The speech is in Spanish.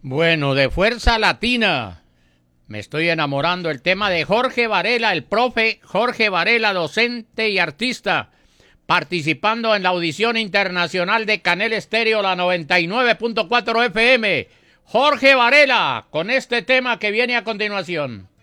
Bueno, de Fuerza Latina. Me estoy enamorando. El tema de Jorge Varela, el profe Jorge Varela, docente y artista, participando en la audición internacional de Canel Estéreo, la 99.4 FM. Jorge Varela, con este tema que viene a continuación.